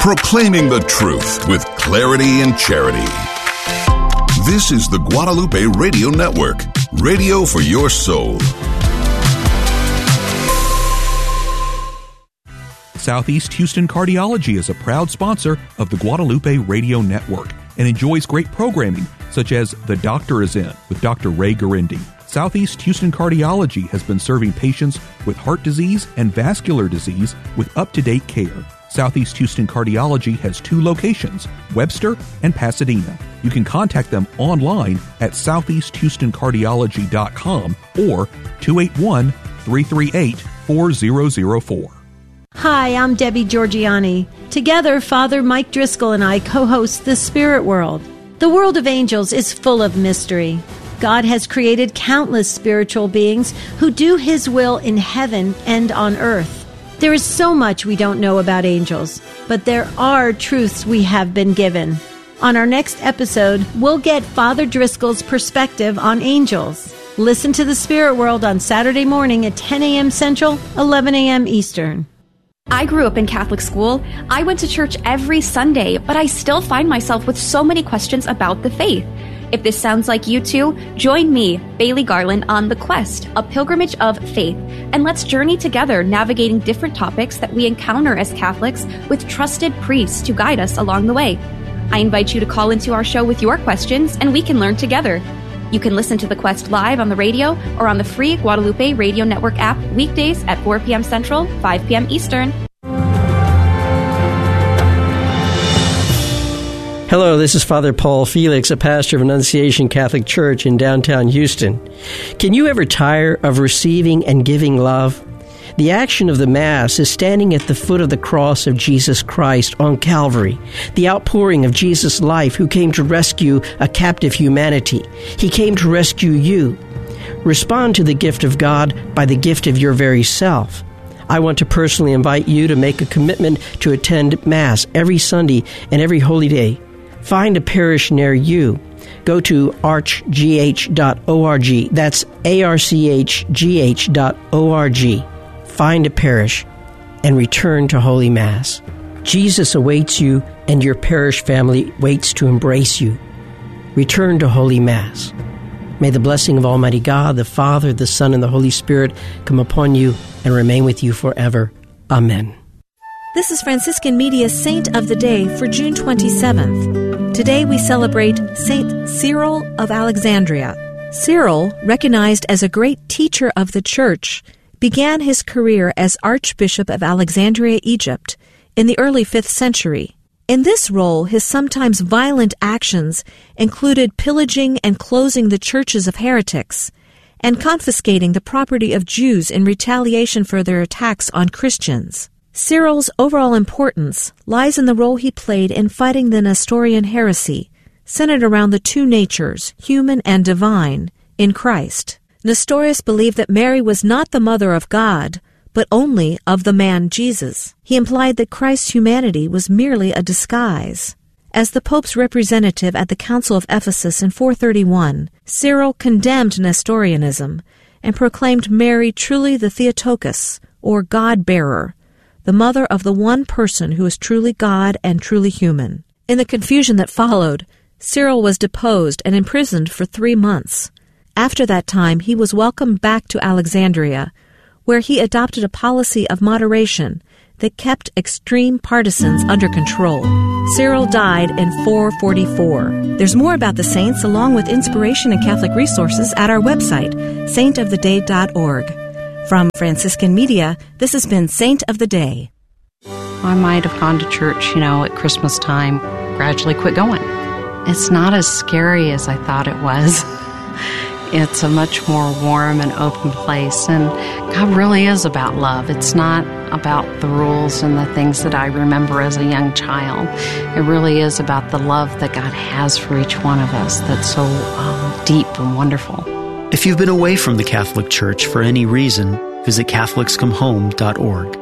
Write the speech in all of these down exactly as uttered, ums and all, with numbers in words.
proclaiming the truth with clarity and charity. This is the Guadalupe Radio Network, radio for your soul. Southeast Houston Cardiology is a proud sponsor of the Guadalupe Radio Network and enjoys great programming such as The Doctor is In with Doctor Ray Garindi. Southeast Houston Cardiology has been serving patients with heart disease and vascular disease with up-to-date care. Southeast Houston Cardiology has two locations, Webster and Pasadena. You can contact them online at southeast houston cardiology dot com or two eight one, three three eight, four zero zero four. Hi, I'm Debbie Georgiani. Together, Father Mike Driscoll and I co-host The Spirit World. The world of angels is full of mystery. God has created countless spiritual beings who do His will in heaven and on earth. There is so much we don't know about angels, but there are truths we have been given. On our next episode, we'll get Father Driscoll's perspective on angels. Listen to The Spirit World on Saturday morning at ten a.m. Central, eleven a.m. Eastern. I grew up in Catholic school. I went to church every Sunday, but I still find myself with so many questions about the faith. If this sounds like you too, join me, Bailey Garland, on The Quest, a pilgrimage of faith, and let's journey together navigating different topics that we encounter as Catholics with trusted priests to guide us along the way. I invite you to call into our show with your questions, and we can learn together. You can listen to The Quest live on the radio or on the free Guadalupe Radio Network app weekdays at four p.m. Central, five p.m. Eastern. Hello, this is Father Paul Felix, a pastor of Annunciation Catholic Church in downtown Houston. Can you ever tire of receiving and giving love? The action of the Mass is standing at the foot of the cross of Jesus Christ on Calvary, the outpouring of Jesus' life who came to rescue a captive humanity. He came to rescue you. Respond to the gift of God by the gift of your very self. I want to personally invite you to make a commitment to attend Mass every Sunday and every Holy Day. Find a parish near you. Go to arch g h dot org. That's A R C H G H dot O R G. Find a parish and return to Holy Mass. Jesus awaits you, and your parish family waits to embrace you. Return to Holy Mass. May the blessing of Almighty God, the Father, the Son, and the Holy Spirit come upon you and remain with you forever. Amen. This is Franciscan Media's Saint of the Day for June twenty-seventh. Today we celebrate Saint Cyril of Alexandria. Cyril, recognized as a great teacher of the Church, began his career as Archbishop of Alexandria, Egypt, in the early fifth century. In this role, his sometimes violent actions included pillaging and closing the churches of heretics, and confiscating the property of Jews in retaliation for their attacks on Christians. Cyril's overall importance lies in the role he played in fighting the Nestorian heresy, centered around the two natures, human and divine, in Christ. Nestorius believed that Mary was not the mother of God, but only of the man Jesus. He implied that Christ's humanity was merely a disguise. As the Pope's representative at the Council of Ephesus in four thirty-one, Cyril condemned Nestorianism and proclaimed Mary truly the Theotokos, or God-bearer, the mother of the one person who is truly God and truly human. In the confusion that followed, Cyril was deposed and imprisoned for three months. After that time, he was welcomed back to Alexandria, where he adopted a policy of moderation that kept extreme partisans under control. Cyril died in four forty-four. There's more about the saints along with inspiration and Catholic resources at our website, saint of the day dot org. From Franciscan Media, this has been Saint of the Day. I might have gone to church, you know, at Christmas time, gradually quit going. It's not as scary as I thought it was. It's a much more warm and open place, and God really is about love. It's not about the rules and the things that I remember as a young child. It really is about the love that God has for each one of us that's so um, deep and wonderful. If you've been away from the Catholic Church for any reason, visit catholics come home dot org.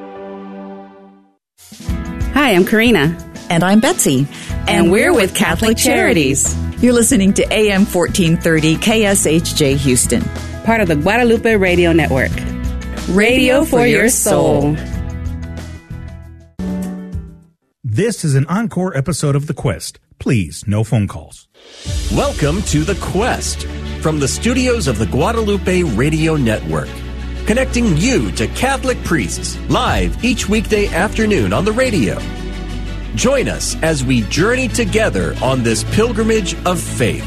Hi, I'm Karina. And I'm Betsy. And, and we're with Catholic Charities. You're listening to A M fourteen thirty K S H J Houston, part of the Guadalupe Radio Network. Radio for your soul. This is an encore episode of The Quest. Please, no phone calls. Welcome to The Quest from the studios of the Guadalupe Radio Network, connecting you to Catholic priests live each weekday afternoon on the radio. Join us as we journey together on this pilgrimage of faith.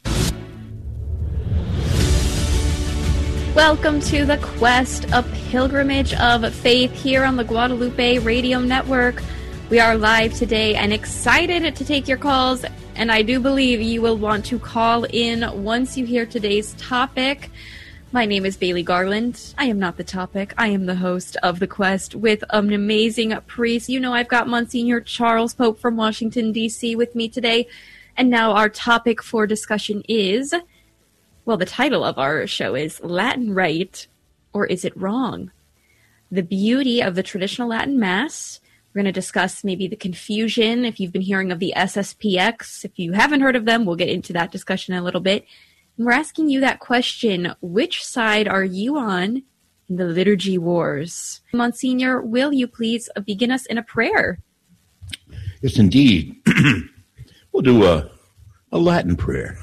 Welcome to The Quest, a pilgrimage of faith here on the Guadalupe Radio Network. We are live today and excited to take your calls, and I do believe you will want to call in once you hear today's topic. My name is Bailey Garland. I am not the topic. I am the host of The Quest with an amazing priest. You know, I've got Monsignor Charles Pope from Washington, D C with me today. And now our topic for discussion is, well, the title of our show is Latin Right or Is It Wrong? The beauty of the traditional Latin Mass. We're going to discuss maybe the confusion, if you've been hearing of the S S P X. If you haven't heard of them, we'll get into that discussion in a little bit. And we're asking you that question, which side are you on in the liturgy wars? Monsignor, will you please begin us in a prayer? Yes, indeed. We'll do a, a Latin prayer.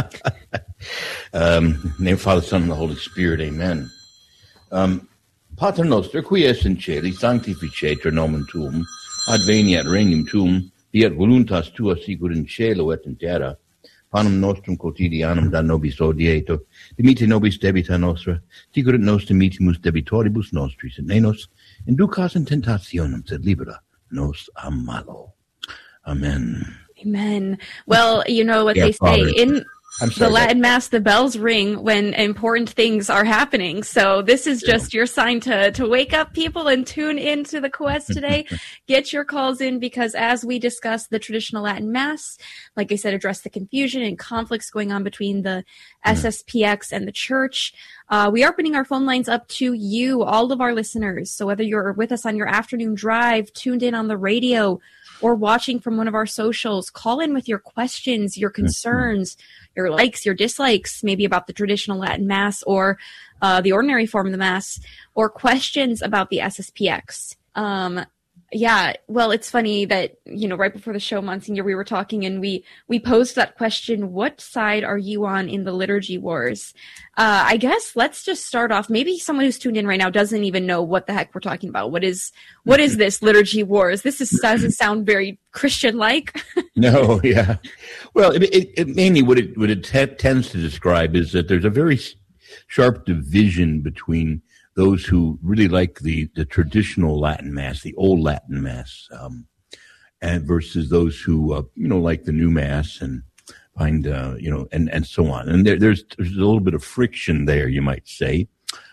um, name of Father, Son, and the Holy Spirit, amen. Um, Pater noster, qui es in celi, sanctificetur nomen tuum, adveniat regnum tuum, fiat voluntas tua sicut in cielo et in terra. Panem nostrum quotidianum da nobis odieto, dimite nobis debita nostra, sicut et nos dimitimus debitoribus nostris, et ne nos inducas in tentationem, sed libera nos a malo. Amen. Amen. Well, you know what yeah, they say Father. in... I'm sorry, the Latin Mass, the bells ring when important things are happening. So this is just your sign to, to wake up people and tune into the Quest today. Get your calls in because as we discuss the traditional Latin Mass, like I said, address the confusion and conflicts going on between the S S P X and the Church. Uh, we are opening our phone lines up to you, all of our listeners. So whether you're with us on your afternoon drive, tuned in on the radio, or watching from one of our socials, call in with your questions, your concerns, your likes, your dislikes, maybe about the traditional Latin Mass or uh, the ordinary form of the Mass, or questions about the S S P X. Um, yeah, well, it's funny that, you know, right before the show, Monsignor, we were talking and we, we posed that question, what side are you on in the liturgy wars? Uh, I guess let's just start off. Maybe someone who's tuned in right now doesn't even know what the heck we're talking about. What is, what is this liturgy wars? This is, doesn't sound very Christian-like. No, yeah. Well, it, it, it mainly what it, what it t- tends to describe is that there's a very sharp division between those who really like the, the traditional Latin Mass, the old Latin Mass, um, and versus those who, uh, you know, like the new Mass and find, uh, you know, and, and so on. And there, there's, there's a little bit of friction there, you might say.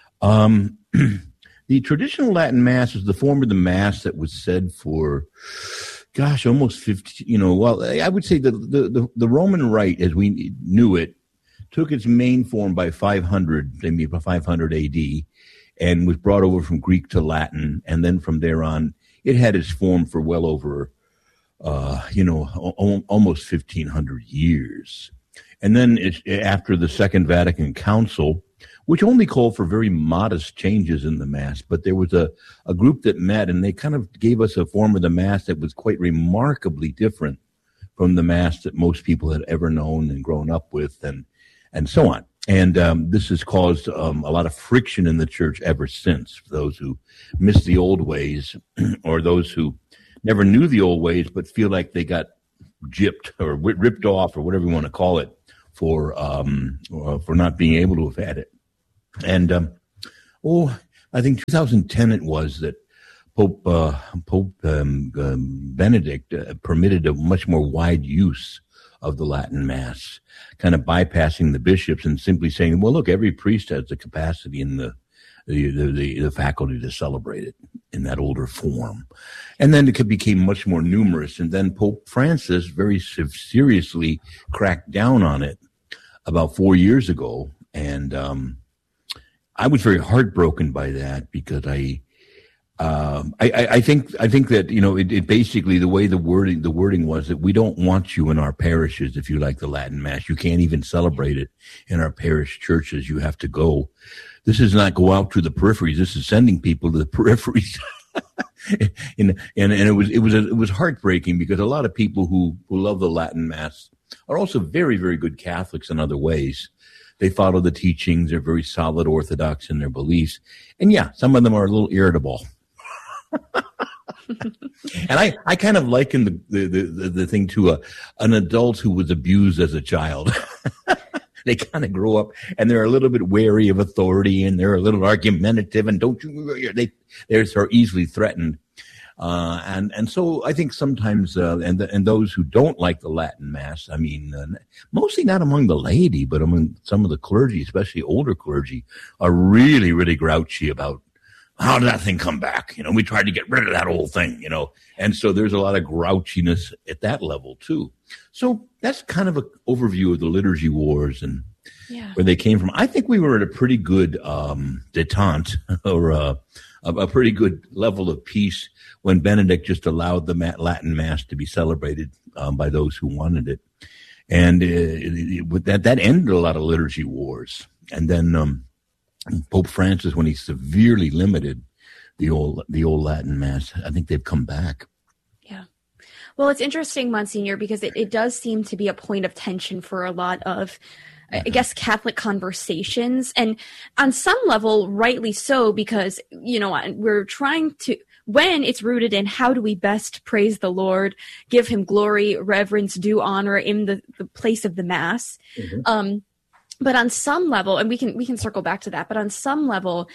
Um, the traditional Latin Mass is the form of the Mass that was said for, gosh, almost fifty, you know, well, I would say the, the, the, the Roman Rite, as we knew it, took its main form by five hundred, maybe five hundred A D, and was brought over from Greek to Latin, and then from there on, it had its form for well over, uh, you know, o- almost fifteen hundred years. And then it, after the Second Vatican Council, which only called for very modest changes in the Mass, but there was a, a group that met, and they kind of gave us a form of the Mass that was quite remarkably different from the Mass that most people had ever known and grown up with, and and so on. And um, this has caused um, a lot of friction in the Church ever since, for those who miss the old ways or those who never knew the old ways but feel like they got gypped or ripped off or whatever you want to call it for um, for not being able to have had it. And, um, oh, I think two thousand ten it was that Pope uh, Pope um, um, Benedict uh, permitted a much more wide use of the Latin Mass, kind of bypassing the bishops and simply saying, well, look, every priest has the capacity and the the, the, the faculty to celebrate it in that older form. And then it became much more numerous. And then Pope Francis very seriously cracked down on it about four years ago. And um, I was very heartbroken by that because I, Um, I, I think I think that, you know, it, it basically the way the wording the wording was that we don't want you in our parishes if you like the Latin Mass. You can't even celebrate it in our parish churches. You have to go. This is not go out to the peripheries. This is sending people to the peripheries. and, and, and it was, it was, a, it was heartbreaking because a lot of people who, who love the Latin Mass are also very, very good Catholics in other ways. They follow the teachings. They're very solid Orthodox in their beliefs. And yeah, some of them are a little irritable. And I, I kind of liken the, the, the, the thing to a, an adult who was abused as a child. They kind of grow up and they're a little bit wary of authority and they're a little argumentative and don't you, they, they're so easily threatened. Uh, and, and so I think sometimes, uh, and, the, and those who don't like the Latin Mass, I mean, uh, mostly not among the laity, but among some of the clergy, especially older clergy, are really, really grouchy about how did that thing come back? You know, we tried to get rid of that old thing, you know, and so there's a lot of grouchiness at that level too. So that's kind of an overview of the liturgy wars and yeah. where they came from. I think we were at a pretty good um, detente or uh, a, a pretty good level of peace when Benedict just allowed the Latin Mass to be celebrated um, by those who wanted it. And uh, it, it, that, that ended a lot of liturgy wars. And then um, Pope Francis, when he severely limited the old the old Latin Mass, I think they've come back. Yeah. Well, it's interesting, Monsignor, because it, it does seem to be a point of tension for a lot of, I guess, Catholic conversations. And on some level, rightly so, because, you know, we're trying to, when it's rooted in how do we best praise the Lord, give him glory, reverence, due honor in the, the place of the Mass. Mm-hmm. Um, But on some level, and we can we can circle back to that, but on some level,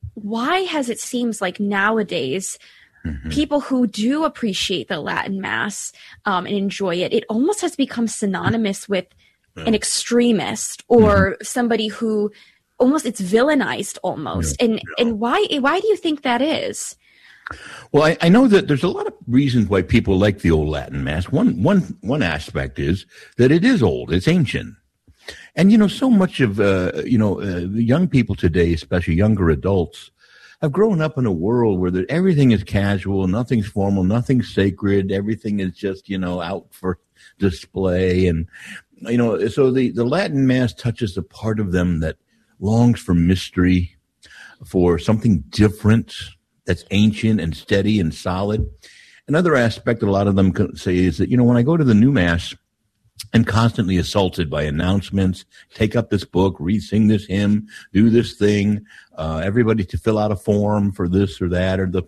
why has it seems like nowadays mm-hmm. people who do appreciate the Latin Mass um, and enjoy it, it almost has become synonymous with an extremist or mm-hmm. somebody who almost it's villainized almost. Yeah. And yeah. and why why do you think that is? Well, I, I know that there's a lot of reasons why people like the old Latin Mass. One one one aspect is that it is old, it's ancient. And, you know, so much of, uh, you know, uh, young people today, especially younger adults, have grown up in a world where the, everything is casual, nothing's formal, nothing's sacred, everything is just, you know, out for display. And, you know, so the, the Latin Mass touches a part of them that longs for mystery, for something different that's ancient and steady and solid. Another aspect that a lot of them say is that, you know, when I go to the new Mass, I'm constantly assaulted by announcements, take up this book, read, sing this hymn, do this thing, uh, everybody to fill out a form for this or that or the,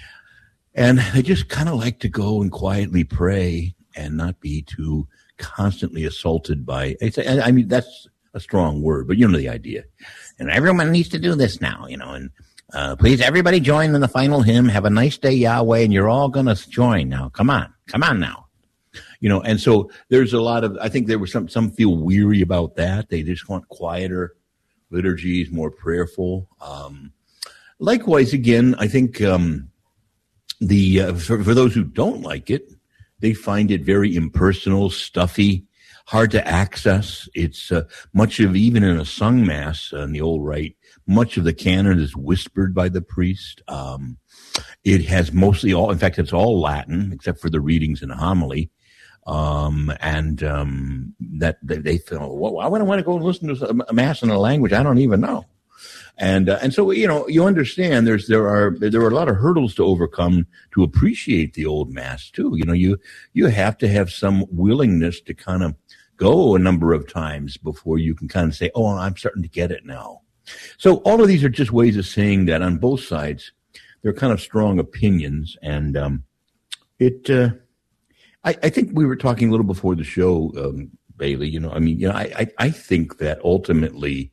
and I just kind of like to go and quietly pray and not be too constantly assaulted by, I say, I mean, that's a strong word, but you know the idea. And everyone needs to do this now, you know, and, uh, please everybody join in the final hymn, have a nice day, Yahweh, and you're all going to join now. Come on, come on now. You know, and so there's a lot of, I think there were some, some feel weary about that. They just want quieter liturgies, more prayerful. Um, likewise, again, I think, um, the, uh, for, for those who don't like it, they find it very impersonal, stuffy, hard to access. It's, uh, much of, even in a sung Mass uh, in the old rite, much of the canon is whispered by the priest. Um, it has mostly all, in fact, it's all Latin, except for the readings and homily. Um, and, um, that they, they feel, well, why would I want to go and listen to a Mass in a language I don't even know? And, uh, and so, you know, you understand there's, there are, there are a lot of hurdles to overcome to appreciate the old Mass too. You know, you, you have to have some willingness to kind of go a number of times before you can kind of say, oh, I'm starting to get it now. So all of these are just ways of saying that on both sides, they're kind of strong opinions. And, um, it, uh, I, I think we were talking a little before the show, um, Bailey, you know, I mean, you know, I, I, I think that ultimately,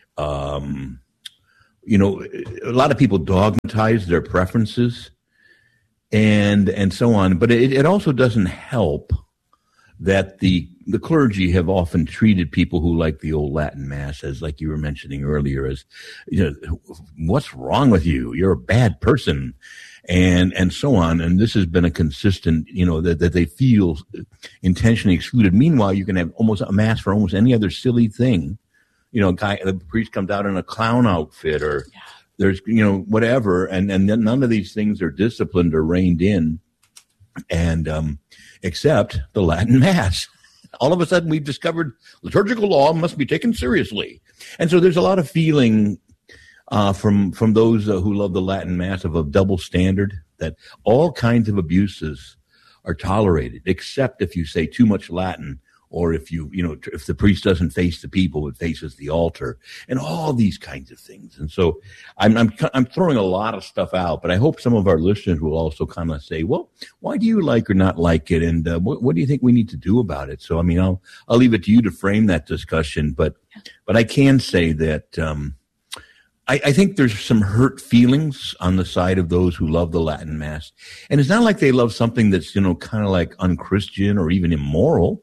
um, you know, a lot of people dogmatize their preferences and, and so on, but it, it also doesn't help that the, the clergy have often treated people who like the old Latin Mass as, like you were mentioning earlier, as, you know, what's wrong with you? You're a bad person. And, and so on. And this has been a consistent, you know, that, that they feel intentionally excluded. Meanwhile, you can have almost a Mass for almost any other silly thing. You know, a guy, the priest comes out in a clown outfit or yeah. there's, you know, whatever. And, and then none of these things are disciplined or reined in. And, um, except the Latin Mass. All of a sudden we've discovered liturgical law must be taken seriously. And so there's a lot of feeling Uh, from, from those uh, who love the Latin Mass of a double standard that all kinds of abuses are tolerated, except if you say too much Latin, or if you, you know, if the priest doesn't face the people but faces the altar, and all these kinds of things. And so I'm, I'm, I'm throwing a lot of stuff out, but I hope some of our listeners will also kind of say, well, why do you like or not like it? And uh, what, what do you think we need to do about it? So, I mean, I'll, I'll leave it to you to frame that discussion, but, but I can say that, um, I, I think there's some hurt feelings on the side of those who love the Latin Mass. And it's not like they love something that's, you know, kind of like unchristian or even immoral.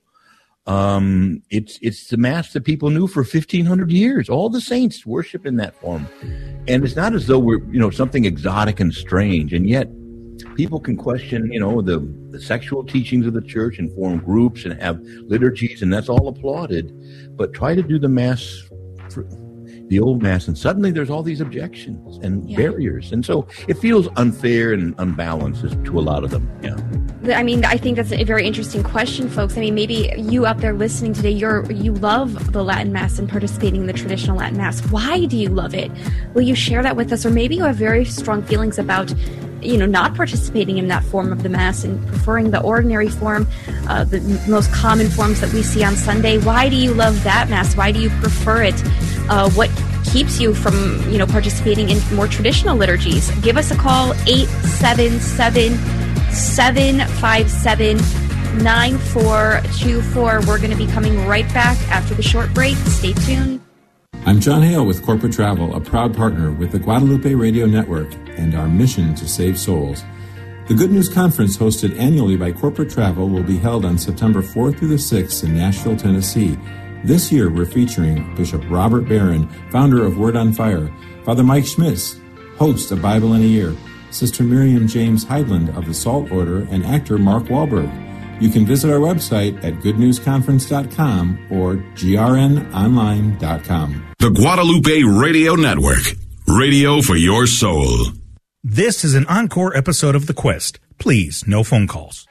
Um, it's, it's the Mass that people knew for fifteen hundred years. All the saints worship in that form. And it's not as though we're, you know, something exotic and strange. And yet people can question, you know, the, the sexual teachings of the church and form groups and have liturgies, and that's all applauded. But try to do the Mass, for the old Mass, and suddenly there's all these objections and yeah. barriers. And so it feels unfair and unbalanced to a lot of them. Yeah. I mean, I think that's a very interesting question, folks. I mean, maybe you out there listening today, you're you love the Latin Mass and participating in the traditional Latin Mass. Why do you love it? Will you share that with us? Or maybe you have very strong feelings about, you know, not participating in that form of the Mass and preferring the ordinary form, uh, the most common forms that we see on Sunday. Why do you love that Mass? Why do you prefer it? Uh, what keeps you from, you know, participating in more traditional liturgies? Give us a call, eight seven seven, seven five seven, nine four two four. We're going to be coming right back after the short break. Stay tuned. I'm John Hale with Corporate Travel, a proud partner with the Guadalupe Radio Network and our mission to save souls. The Good News Conference, hosted annually by Corporate Travel, will be held on September fourth through the sixth in Nashville, Tennessee. This year, we're featuring Bishop Robert Barron, founder of Word on Fire, Father Mike Schmitz, host of Bible in a Year, Sister Miriam James Heidland of the Salt Order, and actor Mark Wahlberg. You can visit our website at good news conference dot com or g r n online dot com. The Guadalupe Radio Network. Radio for your soul. This is an encore episode of The Quest. Please, no phone calls.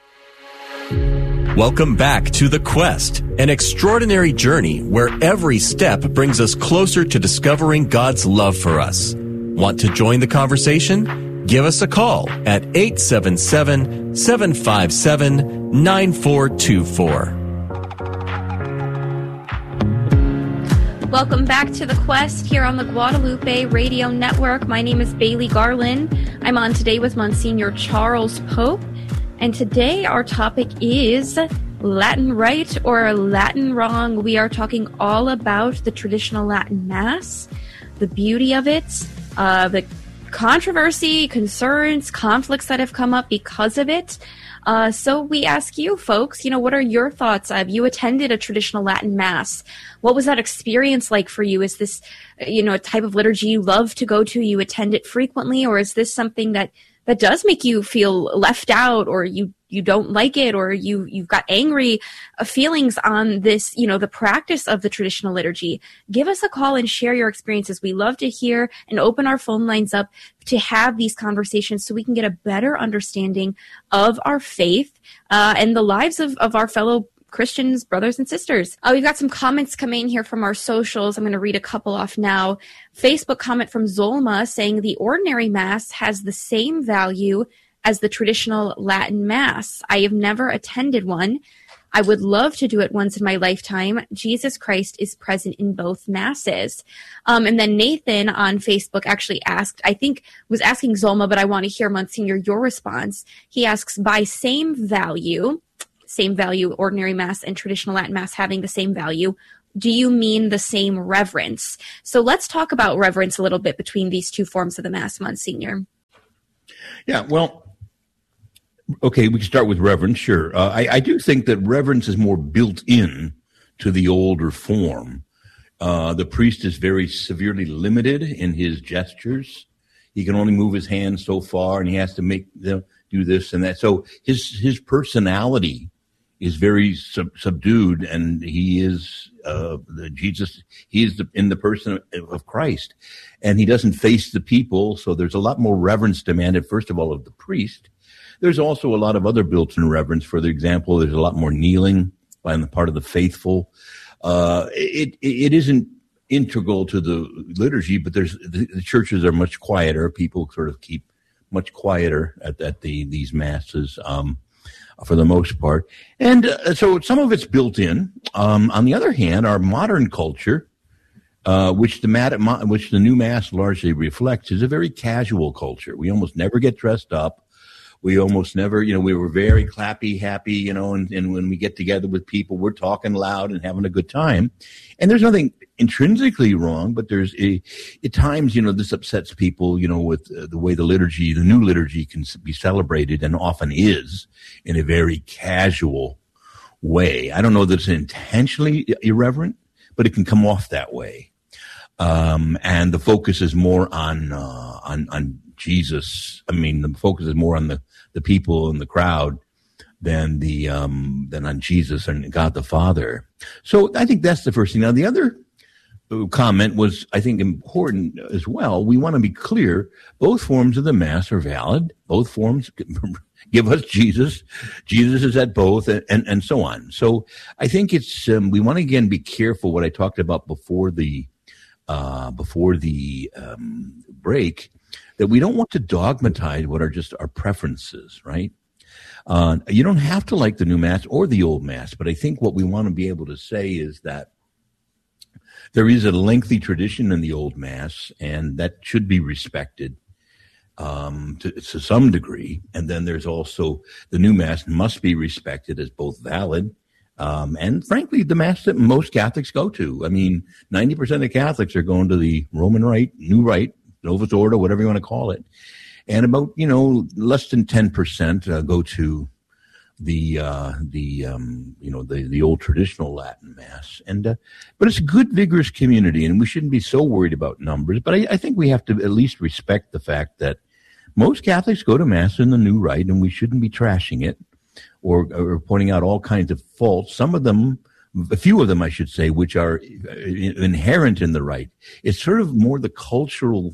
Welcome back to The Quest, an extraordinary journey where every step brings us closer to discovering God's love for us. Want to join the conversation? Give us a call at eight seven seven, seven five seven, nine four two four. Welcome back to The Quest here on the Guadalupe Radio Network. My name is Bailey Garland. I'm on today with Monsignor Charles Pope. And today our topic is Latin right or Latin wrong. We are talking all about the traditional Latin Mass, the beauty of it, uh, the controversy, concerns, conflicts that have come up because of it. Uh, so we ask you folks, you know, what are your thoughts? Have you attended a traditional Latin Mass? What was that experience like for you? Is this, you know, a type of liturgy you love to go to? You attend it frequently? Or is this something that, that does make you feel left out, or you, you don't like it, or you, you've got angry uh, feelings on this, you know, the practice of the traditional liturgy? Give us a call and share your experiences. We love to hear and open our phone lines up to have these conversations so we can get a better understanding of our faith uh, and the lives of, of our fellow Christians, brothers and sisters. Uh, we've got some comments coming in here from our socials. I'm going to read a couple off now. Facebook comment from Zolma saying the ordinary Mass has the same value as the traditional Latin Mass. I have never attended one. I would love to do it once in my lifetime. Jesus Christ is present in both Masses. Um, and then Nathan on Facebook actually asked, I think was asking Zolma, but I want to hear, Monsignor, your response. He asks, by same value, same value, ordinary Mass and traditional Latin Mass having the same value, do you mean the same reverence? So let's talk about reverence a little bit between these two forms of the Mass, Monsignor. Yeah, well, okay, we can start with reverence, sure. Uh, I, I do think that reverence is more built in to the older form. Uh, the priest is very severely limited in his gestures. He can only move his hands so far, and he has to make them do this and that. So his his personality is very sub- subdued, and he is uh, the Jesus. He is the, in the person of, of Christ, and he doesn't face the people. So there's a lot more reverence demanded, first of all, of the priest. There's also a lot of other built-in reverence. For example, there's a lot more kneeling on the part of the faithful. Uh, it, it it isn't integral to the liturgy, but there's the, the churches are much quieter. People sort of keep much quieter at, at the these masses um, for the most part. And uh, so some of it's built in. Um, on the other hand, our modern culture, uh, which the mat, which the new mass largely reflects, is a very casual culture. We almost never get dressed up. We almost never, you know, we were very clappy, happy, you know, and, and when we get together with people, we're talking loud and having a good time. And there's nothing intrinsically wrong, but there's a, at times, you know, this upsets people, you know, with uh, the way the liturgy, the new liturgy can be celebrated, and often is, in a very casual way. I don't know that it's intentionally irreverent, but it can come off that way. Um, and the focus is more on, uh, on, on Jesus. I mean, the focus is more on the, the people and the crowd than the, um, than on Jesus and God the Father. So I think that's the first thing. Now, the other comment was, I think, important as well. We want to be clear. Both forms of the Mass are valid. Both forms give us Jesus. Jesus is at both, and, and, and so on. So I think it's, um, we want to, again, be careful what I talked about before the, uh, before the, um, break, that we don't want to dogmatize what are just our preferences, right? Uh, you don't have to like the new Mass or the old Mass, but I think what we want to be able to say is that there is a lengthy tradition in the old Mass, and that should be respected um, to, to some degree. And then there's also the new Mass must be respected as both valid um, and, frankly, the Mass that most Catholics go to. I mean, ninety percent of Catholics are going to the Roman Rite, New Rite, Novus Ordo, whatever you want to call it. And about, you know, less than ten percent uh, go to the, uh, the, um, you know, the, the old traditional Latin Mass. And, uh, but it's a good, vigorous community, and we shouldn't be so worried about numbers. But I, I think we have to at least respect the fact that most Catholics go to Mass in the New Rite, and we shouldn't be trashing it or, or pointing out all kinds of faults. Some of them, a few of them, I should say, which are inherent in the Rite. It's sort of more the cultural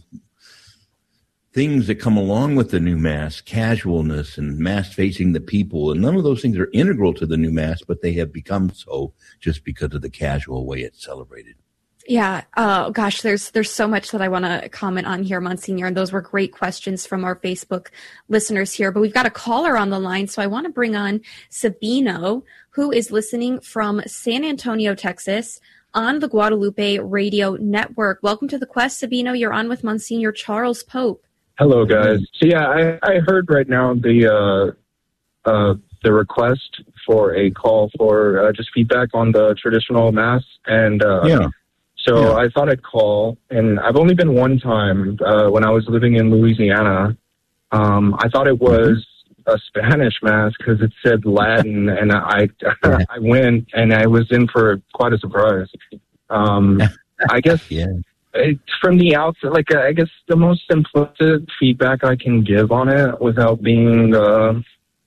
things that come along with the new Mass, casualness and Mass facing the people. And none of those things are integral to the new Mass, but they have become so just because of the casual way it's celebrated. Yeah. Oh, gosh, there's there's so much that I want to comment on here, Monsignor. And those were great questions from our Facebook listeners here. But we've got a caller on the line, so I want to bring on Sabino, who is listening from San Antonio, Texas, on the Guadalupe Radio Network. Welcome to the Quest, Sabino. You're on with Monsignor Charles Pope. Hello, guys. So, yeah, I, I heard right now the uh, uh, the request for a call for uh, just feedback on the traditional Mass. And uh, yeah. so yeah. I thought I'd call. And I've only been one time uh, when I was living in Louisiana. Um, I thought it was a Spanish Mass because it said Latin. And I, I went, and I was in for quite a surprise. Um, I guess... yeah. From the outset, like, I guess the most simplistic feedback I can give on it without being, uh,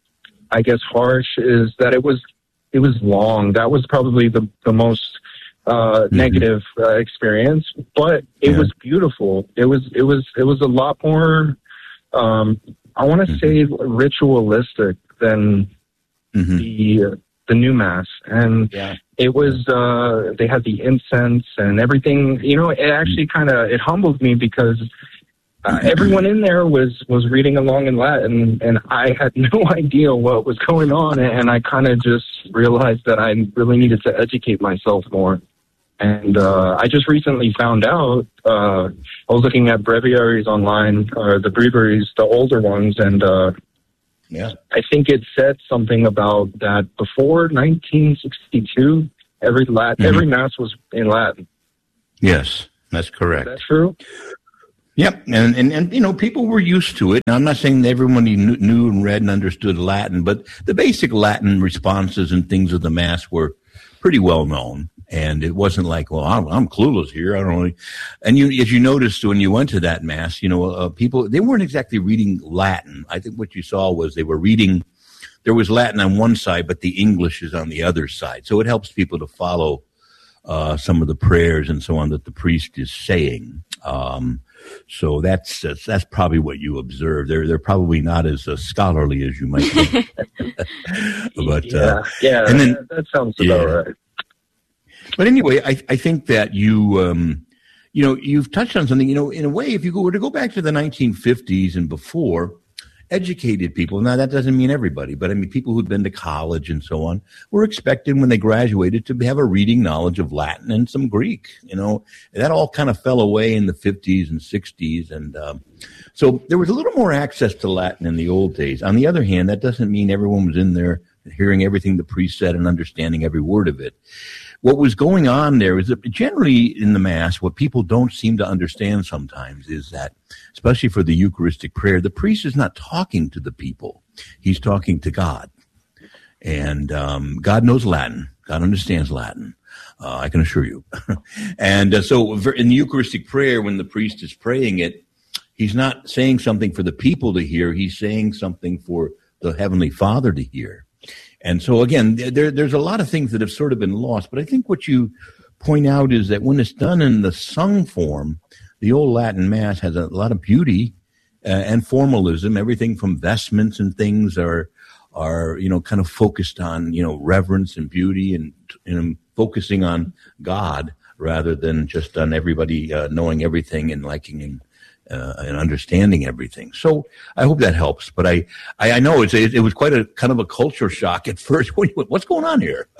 I guess, harsh is that it was, it was long. That was probably the, the most, uh, mm-hmm. negative, uh, experience, but it yeah. was beautiful. It was, it was, it was a lot more, um, I want to mm-hmm. say ritualistic than mm-hmm. the, uh, the new Mass. And yeah. it was, uh, they had the incense and everything, you know, it actually kind of, it humbled me because uh, everyone in there was, was reading along in Latin, and I had no idea what was going on. And I kind of just realized that I really needed to educate myself more. And, uh, I just recently found out, uh, I was looking at breviaries online, or the breviaries, the older ones, and, uh, yeah, I think it said something about that before nineteen sixty-two, every Latin, mm-hmm. every Mass was in Latin. Yes, that's correct. Is that true? Yep, and, and, and you know, people were used to it. Now, I'm not saying that everyone knew, knew and read and understood Latin, but the basic Latin responses and things of the Mass were pretty well known. And it wasn't like, well, I'm, I'm clueless here. I don't know. And you, as you noticed when you went to that Mass, you know, uh, people, they weren't exactly reading Latin. I think what you saw was they were reading, there was Latin on one side, but the English is on the other side. So it helps people to follow uh, some of the prayers and so on that the priest is saying. Um, so that's, that's, that's probably what you observe. They're, they're probably not as uh, scholarly as you might think. but, yeah, uh, yeah, and then, that sounds about yeah. right. But anyway, I, I think that you, um, you know, you've touched on something, you know, in a way, if you were to go back to the nineteen fifties and before, educated people, now that doesn't mean everybody, but I mean people who'd been to college and so on, were expected when they graduated to have a reading knowledge of Latin and some Greek. You know, that all kind of fell away in the fifties and sixties. And um, so there was a little more access to Latin in the old days. On the other hand, that doesn't mean everyone was in there hearing everything the priest said and understanding every word of it. What was going on there is that generally in the Mass, what people don't seem to understand sometimes is that, especially for the Eucharistic prayer, the priest is not talking to the people. He's talking to God. And um, God knows Latin. God understands Latin. Uh, I can assure you. and uh, so in the Eucharistic prayer, when the priest is praying it, he's not saying something for the people to hear. He's saying something for the Heavenly Father to hear. And so, again, there, there's a lot of things that have sort of been lost. But I think what you point out is that when it's done in the sung form, the old Latin Mass has a lot of beauty uh, and formalism. Everything from vestments and things are, are you know, kind of focused on, you know, reverence and beauty and, and focusing on God rather than just on everybody uh, knowing everything and liking and Uh, and understanding everything. So I hope that helps. But I, I, I know it's, it, it was quite a kind of a culture shock at first. What's going on here?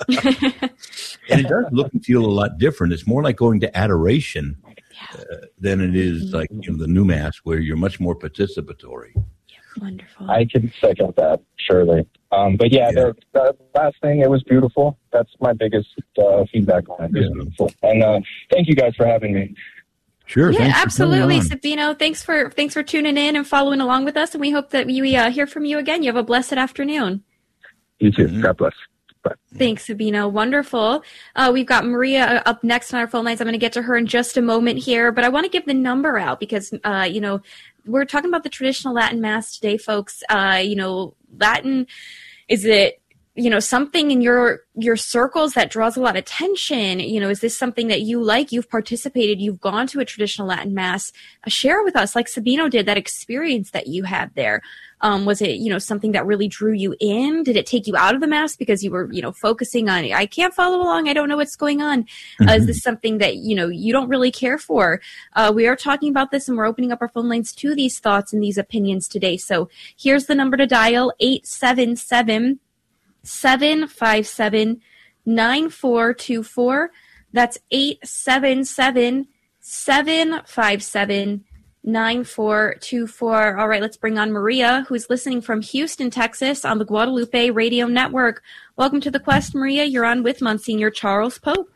And it does look and feel a lot different. It's more like going to adoration uh, than it is like, you know, the new Mass where you're much more participatory. Wonderful. I can second that, surely. Um, but yeah, yeah. The, the last thing, it was beautiful. That's my biggest uh, feedback on it. It was beautiful. And uh, thank you guys for having me. Sure. Yeah, absolutely, Sabino. Thanks for thanks for tuning in and following along with us, and we hope that we uh, hear from you again. You have a blessed afternoon. You too. God bless. Bye. Thanks, Sabino. Wonderful. Uh, we've got Maria up next on our phone lines. I'm going to get to her in just a moment here, but I want to give the number out because, uh, you know, we're talking about the traditional Latin Mass today, folks. Uh, you know, Latin, is it, you know, something in your your circles that draws a lot of attention? You know, is this something that you like? You've participated, you've gone to a traditional Latin Mass. Uh, share with us, like Sabino did, that experience that you had there. Um, was it, you know, something that really drew you in? Did it take you out of the Mass because you were, you know, focusing on, I can't follow along, I don't know what's going on? Mm-hmm. Uh, is this something that, you know, you don't really care for? Uh, we are talking about this and we're opening up our phone lines to these thoughts and these opinions today. So here's the number to dial, eight seven seven, seven five seven, nine four two four. That's eight seven seven, seven five seven, nine four two four. All right, let's bring on Maria, who's listening from Houston, Texas on the Guadalupe Radio Network. Welcome to the Quest, Maria. You're on with Monsignor Charles Pope.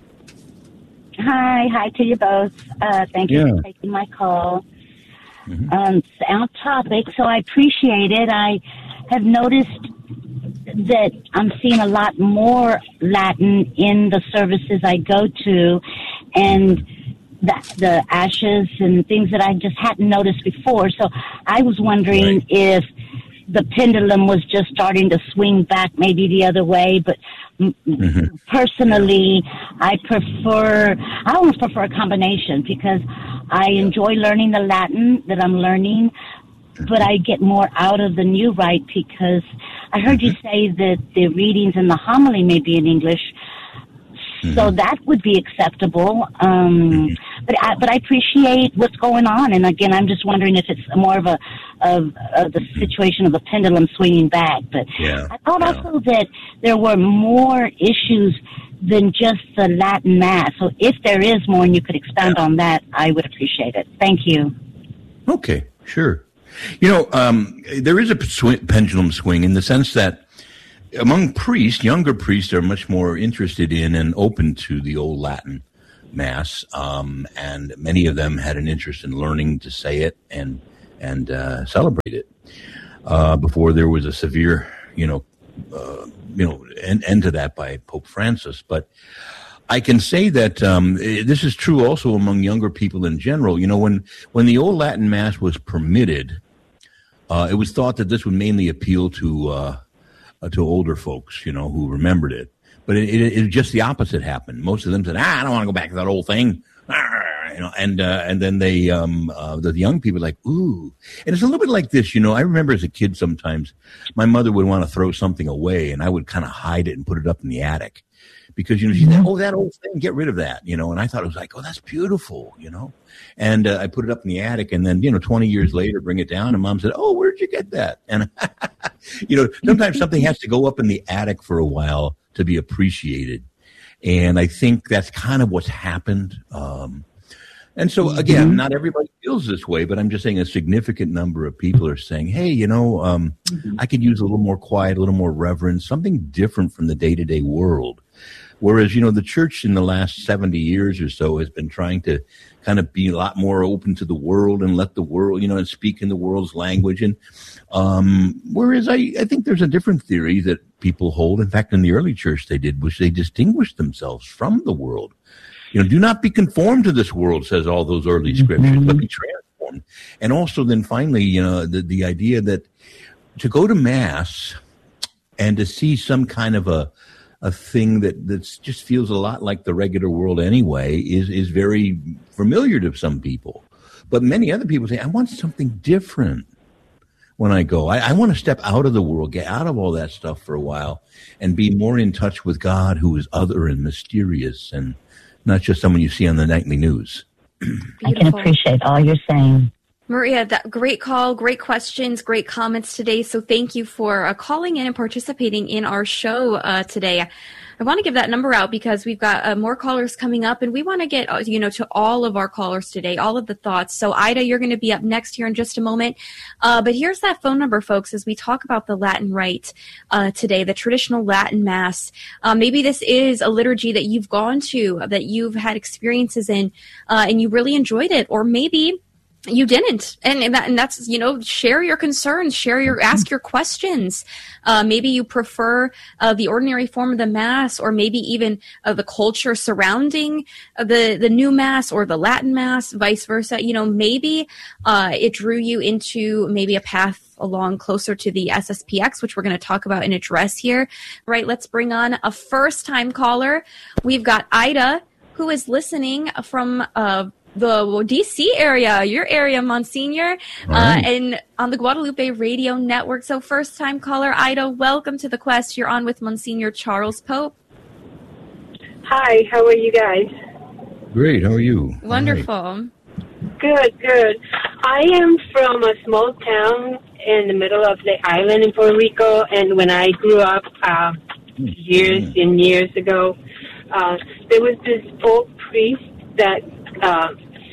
Hi, hi to you both. Uh, thank you Yeah. for taking my call. Mm-hmm. Um, sound topic, so I appreciate it. I have noticed that I'm seeing a lot more Latin in the services I go to, and the, the ashes and things that I just hadn't noticed before. So I was wondering right. if the pendulum was just starting to swing back maybe the other way, but mm-hmm. personally, I prefer, I almost prefer a combination because I enjoy learning the Latin that I'm learning, but I get more out of the new rite because I heard you say that the readings and the homily may be in English, mm-hmm. so that would be acceptable. Um, mm-hmm. But I, but I appreciate what's going on, and again, I'm just wondering if it's more of a of, of the situation of the pendulum swinging back. But yeah. I thought yeah. also that there were more issues than just the Latin Mass. So if there is more, and you could expand yeah. on that, I would appreciate it. Thank you. Okay, sure. You know, um, there is a sw- pendulum swing in the sense that among priests, younger priests are much more interested in and open to the old Latin Mass, um, and many of them had an interest in learning to say it and and uh, celebrate it uh, before there was a severe, you know, uh, you know, end, end to that by Pope Francis. But I can say that um, this is true also among younger people in general. You know, when when the old Latin Mass was permitted, uh, it was thought that this would mainly appeal to uh, uh, to older folks, you know, who remembered it. But it, it, it just the opposite happened. Most of them said, "Ah, I don't want to go back to that old thing," ah, you know, and uh, and then they um, uh, the young people are like, "Ooh," and it's a little bit like this, you know. I remember as a kid, sometimes my mother would want to throw something away, and I would kind of hide it and put it up in the attic, because, you know, she said, oh, that old thing, get rid of that, you know. And I thought it was like, oh, that's beautiful, you know. And uh, I put it up in the attic, and then, you know, twenty years later, bring it down, and Mom said, oh, where'd you get that? And, you know, sometimes something has to go up in the attic for a while to be appreciated. And I think that's kind of what's happened. Um, and so, again, not everybody feels this way, but I'm just saying a significant number of people are saying, hey, you know, um, I could use a little more quiet, a little more reverence, something different from the day-to-day world. Whereas, you know, the church in the last seventy years or so has been trying to kind of be a lot more open to the world and let the world, you know, and speak in the world's language. And um, whereas I, I think there's a different theory that people hold. In fact, in the early church they did, which they distinguished themselves from the world. You know, do not be conformed to this world, says all those early scriptures, mm-hmm. but be transformed. And also then finally, you know, the, the idea that to go to Mass and to see some kind of a a thing that that's just feels a lot like the regular world anyway is, is very familiar to some people. But many other people say, I want something different when I go. I, I want to step out of the world, get out of all that stuff for a while, and be more in touch with God, who is other and mysterious and not just someone you see on the nightly news. I can appreciate all you're saying. Maria, that great call, great questions, great comments today. So thank you for uh, calling in and participating in our show uh, today. I want to give that number out because we've got uh, more callers coming up, and we want to get, uh, you know, to all of our callers today, all of the thoughts. So Ida, you're going to be up next here in just a moment. Uh, but here's that phone number, folks, as we talk about the Latin Rite uh, today, the traditional Latin Mass. Uh, maybe this is a liturgy that you've gone to, that you've had experiences in, uh, and you really enjoyed it, or maybe you didn't. And, and, that, and that's, you know, share your concerns, share your, ask your questions. Uh, maybe you prefer uh, the ordinary form of the Mass, or maybe even uh, the culture surrounding uh, the, the new Mass or the Latin Mass, vice versa. You know, maybe uh, it drew you into maybe a path along closer to the S S P X, which we're going to talk about and address here. Right, let's bring on a first-time caller. We've got Ida, who is listening from uh, the D C area, your area, Monsignor, right. uh, and on the Guadalupe Radio Network. So first-time caller, Ida, welcome to the Quest. You're on with Monsignor Charles Pope. Hi, how are you guys? Great, how are you? Wonderful. Right. Good, good. I am from a small town in the middle of the island in Puerto Rico, and when I grew up uh, years yeah. and years ago, uh, there was this old priest that uh,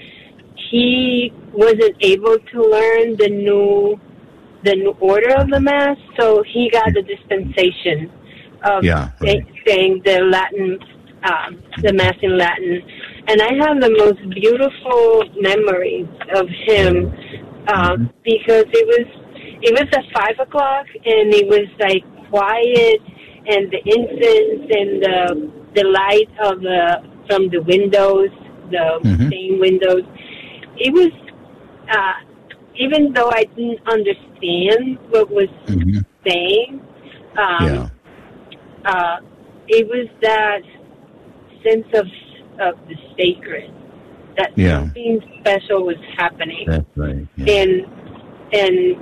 he wasn't able to learn the new the new order of the Mass, so he got the dispensation of yeah, right. saying the Latin, um, the Mass in Latin. And I have the most beautiful memories of him uh, mm-hmm. because it was it was at five o'clock, and it was like quiet, and the incense and the the light of the from the windows, the mm-hmm. stained windows. It was, uh, even though I didn't understand what was mm-hmm. saying, um, yeah. uh, it was that sense of of the sacred, that yeah. something special was happening. That's right. Yeah. And and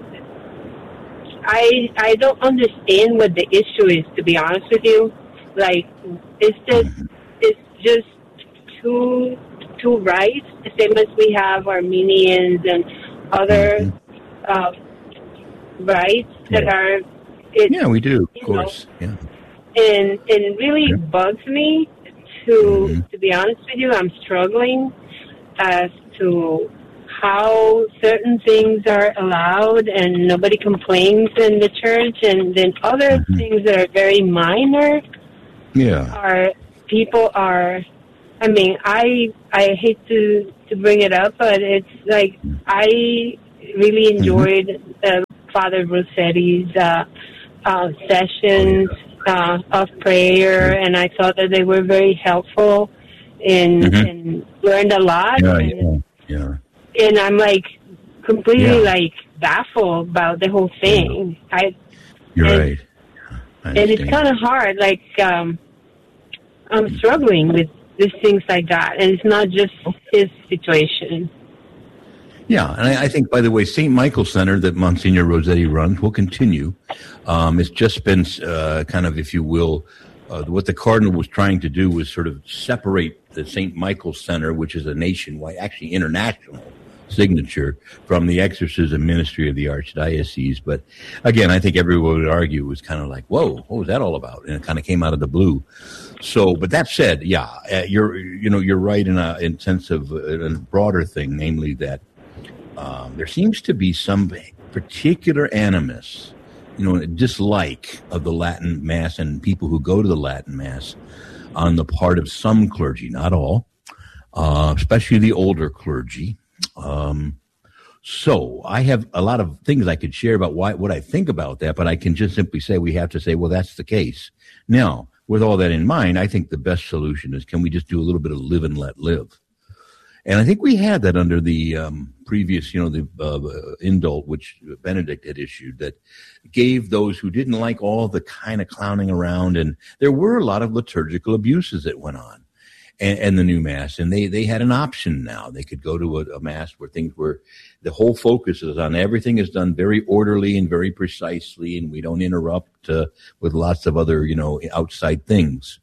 I I don't understand what the issue is, to be honest with you. Like, it's just mm-hmm. it's just too too right. The same as we have Armenians and other mm-hmm. uh, rights yeah. that are. It, yeah, we do, of course. Know, yeah. And and really yeah. bugs me. To mm-hmm. to be honest with you, I'm struggling as to how certain things are allowed and nobody complains in the church, and then other mm-hmm. things that are very minor. Yeah, are people are. I mean, I I hate to to bring it up, but it's like I really enjoyed mm-hmm. uh, Father Rossetti's uh, uh, sessions. Uh, of prayer, and I thought that they were very helpful and, mm-hmm. and learned a lot. Yeah, and, yeah, yeah. And I'm like completely yeah. like baffled about the whole thing. Yeah. I, You're and, right. And it's kind of hard. Like um, I'm struggling with these things like that, and it's not just his situation. Yeah, and I, I think, by the way, Saint Michael Center that Monsignor Rossetti runs will continue. Um, it's just been uh, kind of, if you will, uh, what the cardinal was trying to do was sort of separate the Saint Michael's Center, which is a nationwide, actually international signature, from the exorcism ministry of the archdiocese. But again, I think everyone would argue it was kind of like, whoa, what was that all about? And it kind of came out of the blue. So, but that said, yeah, uh, you're, you know, you're right in a in sense of a, a broader thing, namely that um, there seems to be some particular animus, you know, dislike of the Latin Mass and people who go to the Latin Mass on the part of some clergy, not all, uh, especially the older clergy. Um, so I have a lot of things I could share about why, what I think about that, but I can just simply say we have to say, well, that's the case. Now, with all that in mind, I think the best solution is, can we just do a little bit of live and let live? And I think we had that under the um, previous, you know, the uh, indult, which Benedict had issued, that gave those who didn't like all the kind of clowning around, and there were a lot of liturgical abuses that went on. And, and the new Mass, and they, they had an option now. They could go to a, a Mass where things were, the whole focus is on everything is done very orderly and very precisely, and we don't interrupt uh, with lots of other, you know, outside things.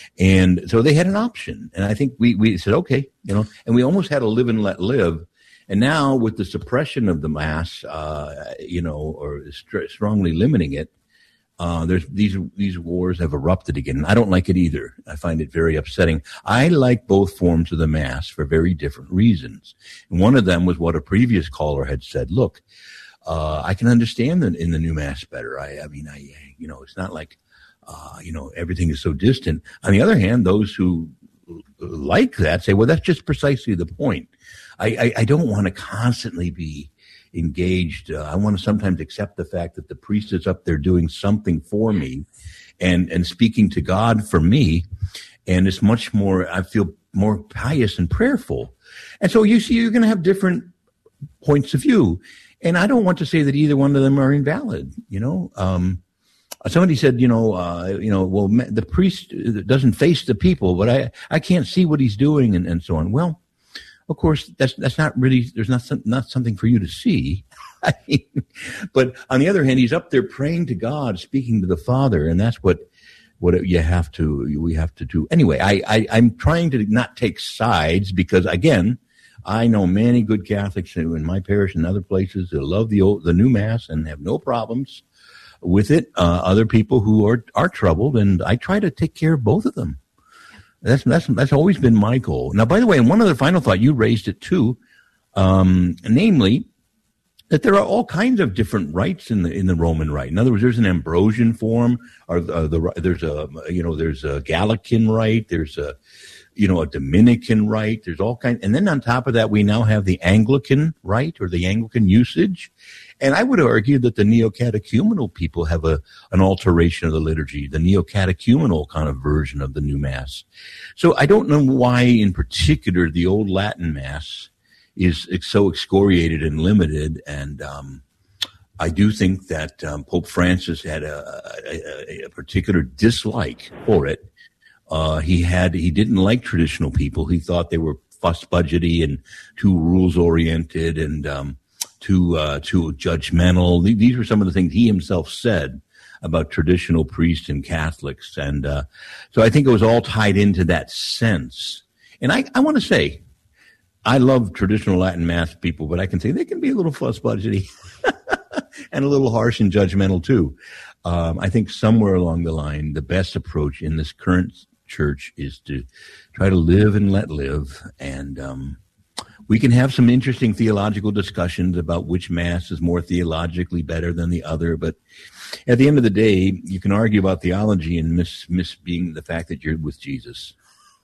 And so they had an option. And I think we, we said, okay, you know, and we almost had a live and let live. And now with the suppression of the Mass, uh, you know, or st- strongly limiting it, Uh, there's these these wars have erupted again. I don't like it either. I find it very upsetting. I like both forms of the Mass for very different reasons. And one of them was what a previous caller had said. Look, uh, I can understand that in the new Mass better. I, I mean, I you know, it's not like uh, you know, everything is so distant. On the other hand, those who like that say, well, that's just precisely the point. I I, I don't want to constantly be engaged. Uh, I want to sometimes accept the fact that the priest is up there doing something for me and, and speaking to God for me. And it's much more, I feel more pious and prayerful. And so you see, you're going to have different points of view. And I don't want to say that either one of them are invalid. You know, um, somebody said, you know, uh, you know, well, the priest doesn't face the people, but I, I can't see what he's doing and, and so on. Well, of course, that's that's not really, there's not some, not something for you to see. I mean, but on the other hand, he's up there praying to God, speaking to the Father, and that's what what you have to we have to do. Anyway, I, I I'm trying to not take sides because, again, I know many good Catholics who in my parish and other places who love the old, the new Mass and have no problems with it. Uh, other people who are are troubled, and I try to take care of both of them. That's that's that's always been my goal. Now, by the way, and one other final thought, you raised it too, um, namely that there are all kinds of different rites in the in the Roman Rite. In other words, there's an Ambrosian form, or uh, the there's a you know there's a Gallican Rite, there's a you know a Dominican Rite, there's all kinds, and then on top of that, we now have the Anglican Rite or the Anglican usage. And I would argue that the neo-catechumenal people have a an alteration of the liturgy, the neo-catechumenal kind of version of the new Mass. So I don't know why, in particular, the old Latin Mass is so excoriated and limited. And um, I do think that um, Pope Francis had a, a, a particular dislike for it. Uh, he had he didn't like traditional people. He thought they were fuss budgety and too rules oriented and um, too uh, too judgmental. These were some of the things he himself said about traditional priests and Catholics, and uh, so I think it was all tied into that sense. And I, I want to say, I love traditional Latin Mass people, but I can say they can be a little fuss budgety and a little harsh and judgmental too. Um, I think somewhere along the line, the best approach in this current church is to try to live and let live, and um, we can have some interesting theological discussions about which Mass is more theologically better than the other, but at the end of the day, you can argue about theology and miss miss being the fact that you're with Jesus.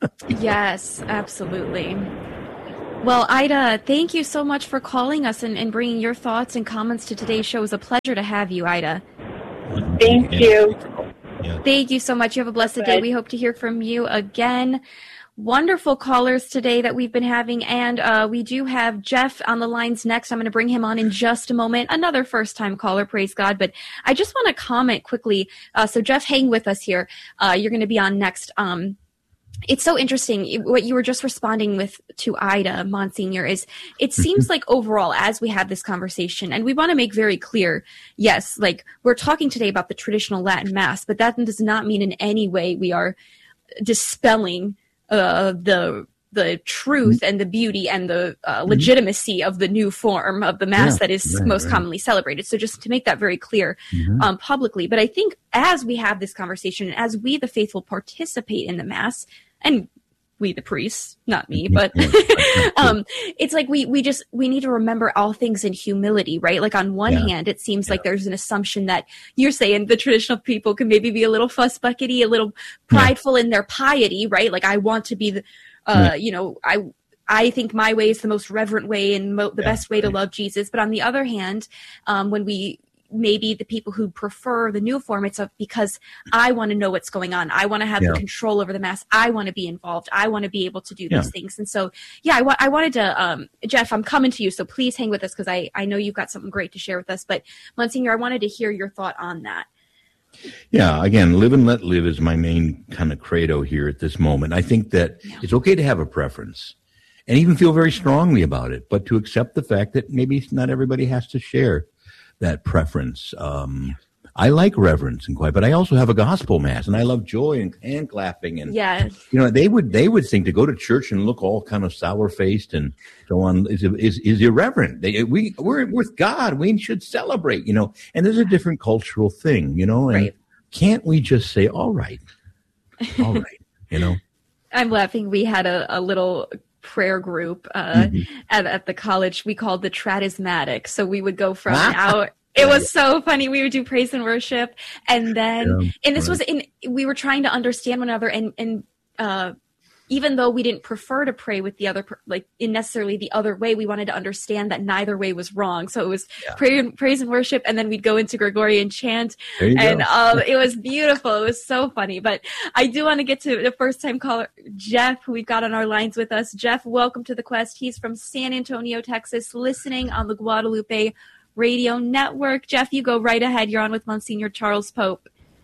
Yes, absolutely. Well, Ida, thank you so much for calling us and, and bringing your thoughts and comments to today's show. It was a pleasure to have you, Ida. Thank you. Yeah. Thank you so much. You have a blessed day. We hope to hear from you again. Wonderful callers today that we've been having, and uh, we do have Jeff on the lines next. I'm going to bring him on in just a moment. Another first-time caller, praise God. But I just want to comment quickly. Uh, so, Jeff, hang with us here. Uh, you're going to be on next. Um, it's so interesting what you were just responding with to Ida, Monsignor, is it seems like overall, as we have this conversation, and we want to make very clear, yes, like we're talking today about the traditional Latin Mass, but that does not mean in any way we are dispelling uh, the the truth and the beauty and the uh, legitimacy of the new form of the Mass yeah, that is right, most right. commonly celebrated. So just to make that very clear mm-hmm. um, publicly. But I think as we have this conversation, and as we, the faithful, participate in the Mass, and we, the priests, not me, but um, it's like we we just, we need to remember all things in humility, right? Like on one yeah. hand, it seems yeah. like there's an assumption that you're saying the traditional people can maybe be a little fuss buckety, a little prideful yeah. in their piety, right? Like I want to be the, Uh, you know, I I think my way is the most reverent way and mo- the yeah, best way to love Jesus. But on the other hand, um, when we maybe the people who prefer the new form, it's a, because I want to know what's going on. I want to have yeah. the control over the Mass. I want to be involved. I want to be able to do yeah. these things. And so, yeah, I, wa- I wanted to, um, Jeff, I'm coming to you, so please hang with us because I, I know you've got something great to share with us. But Monsignor, I wanted to hear your thought on that. Yeah, again, live and let live is my main kind of credo here at this moment. I think that yeah. it's okay to have a preference and even feel very strongly about it, but to accept the fact that maybe not everybody has to share that preference. Um, I like reverence and quiet, but I also have a gospel Mass, and I love joy and hand clapping. And, yeah. you know, they would they would think to go to church and look all kind of sour-faced and so on is is, is irreverent. They, we, we're with God. We should celebrate, you know, and there's a different cultural thing, you know, and right. can't we just say, all right, all right, you know? I'm laughing. We had a, a little prayer group uh, mm-hmm. at, at the college we called the Tradismatic. So we would go from our... It was so funny. We would do praise and worship, and then, yeah, and this right. was in. We were trying to understand one another, and and uh, even though we didn't prefer to pray with the other, like in necessarily the other way, we wanted to understand that neither way was wrong. So it was yeah. pray, praise and worship, and then we'd go into Gregorian chant, and um, it was beautiful. It was so funny. But I do want to get to the first time caller, Jeff, who we've got on our lines with us. Jeff, welcome to the Quest. He's from San Antonio, Texas, listening on the Guadalupe Radio Network. Jeff, you go right ahead. You're on with Monsignor Charles Pope.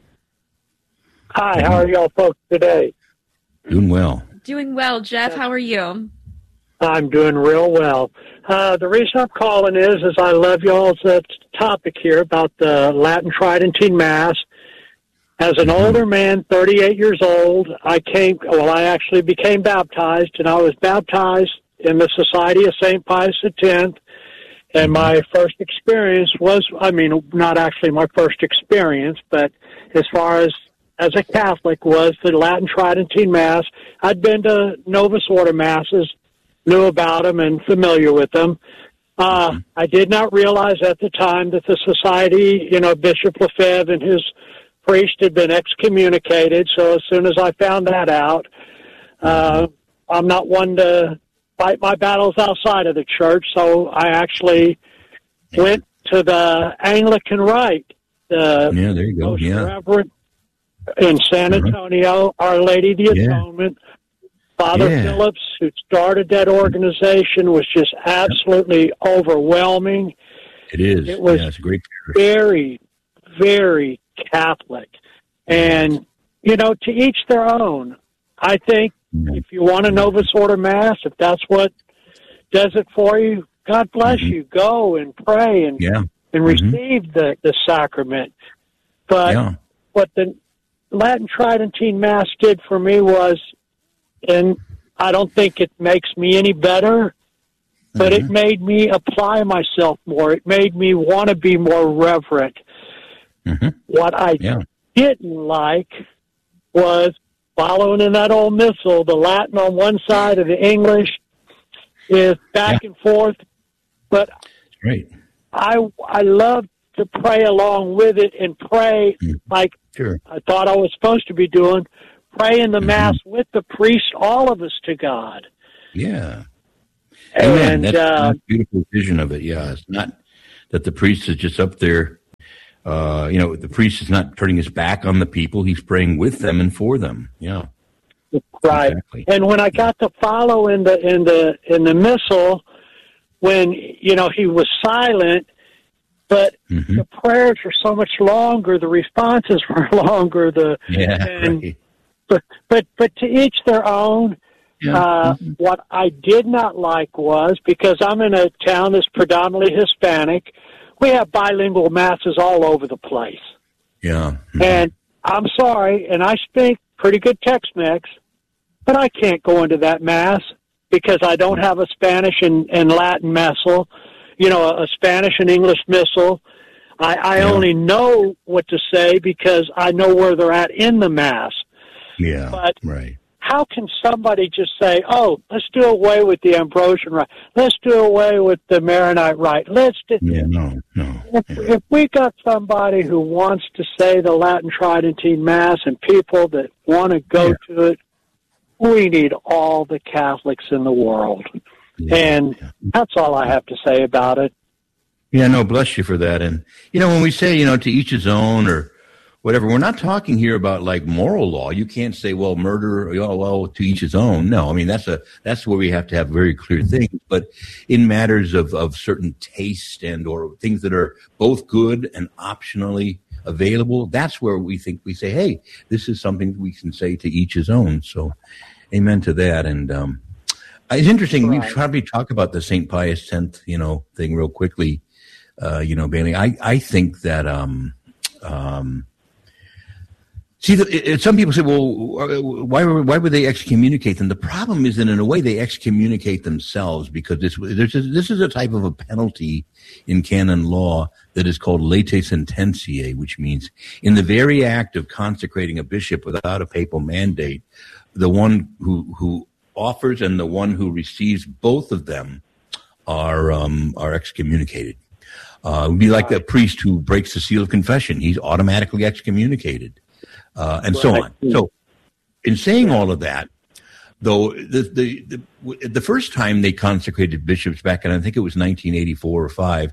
Hi, how are y'all folks today? Doing well. Doing well, Jeff. How are you? I'm doing real well. Uh, the reason I'm calling is, is I love y'all's uh, topic here about the Latin Tridentine Mass. As an mm-hmm. older man, thirty-eight years old, I came, well, I actually became baptized, and I was baptized in the Society of Saint Pius X. And my first experience was, I mean, not actually my first experience, but as far as as a Catholic was the Latin Tridentine Mass. I'd been to Novus Ordo Masses, knew about them and familiar with them. Uh, I did not realize at the time that the society, you know, Bishop Lefebvre and his priest had been excommunicated. So as soon as I found that out, uh, I'm not one to fight my battles outside of the church, so I actually went to the Anglican Rite. The yeah, there you go. Most yeah. Reverend in San Antonio, uh-huh. Our Lady of the yeah. Atonement. Father yeah. Phillips, who started that organization, was just absolutely overwhelming. It is. It was yeah, it's a great very, very Catholic. And, you know, to each their own. I think if you want a Novus Ordo Mass, if that's what does it for you, God bless mm-hmm. you. Go and pray and yeah. and receive mm-hmm. the, the sacrament. But yeah. what the Latin Tridentine Mass did for me was, and I don't think it makes me any better, but mm-hmm. it made me apply myself more. It made me want to be more reverent. Mm-hmm. What I yeah. didn't like was following in that old missal, the Latin on one side and the English is back yeah. and forth. But right. I I love to pray along with it and pray mm. like sure. I thought I was supposed to be doing, pray in the mm-hmm. Mass with the priest, all of us to God. Yeah. And, Amen. That's uh, a beautiful vision of it. Yeah, it's not that the priest is just up there. Uh, you know, the priest is not turning his back on the people. He's praying with them and for them. Yeah. Right. Exactly. And when I got to follow in the in the in the missal, when you know he was silent, but mm-hmm. the prayers were so much longer, the responses were longer. The yeah, and right. but but but to each their own. Yeah. Uh, mm-hmm. What I did not like was, because I'm in a town that's predominantly Hispanic, we have bilingual masses all over the place. Yeah. Mm-hmm. And I'm sorry, and I speak pretty good Tex-Mex, but I can't go into that mass because I don't have a Spanish and, and Latin missal, you know, a, a Spanish and English missal. I, I yeah. only know what to say because I know where they're at in the mass. Yeah, but right. How can somebody just say, oh, let's do away with the Ambrosian rite. Let's do away with the Maronite rite. Let's do... Yeah, no, no. If, yeah. if we got somebody who wants to say the Latin Tridentine Mass and people that want to go yeah. to it, we need all the Catholics in the world. Yeah. And yeah. that's all I have to say about it. Yeah, no, bless you for that. And, you know, when we say, you know, to each his own or whatever, we're not talking here about like moral law. You can't say, well, murder, oh, well, to each his own. No, I mean, that's a, that's where we have to have very clear things. But in matters of, of certain taste and or things that are both good and optionally available, that's where we think we say, hey, this is something we can say to each his own. So amen to that. And, um, it's interesting. Right. We probably talk about the Saint Pius X, you know, thing real quickly. Uh, you know, Bailey, I, I think that, um, um, See, the, it, some people say, well, why, why would they excommunicate them? The problem is that in a way they excommunicate themselves because this, there's a, this is a type of a penalty in canon law that is called late sententiae, which means in the very act of consecrating a bishop without a papal mandate, the one who, who offers and the one who receives both of them are, um, are excommunicated. Uh, it would be like a priest who breaks the seal of confession. He's automatically excommunicated. Uh, and so on. So, in saying all of that, though, the, the the the first time they consecrated bishops back in, I think it was nineteen eighty-four or five,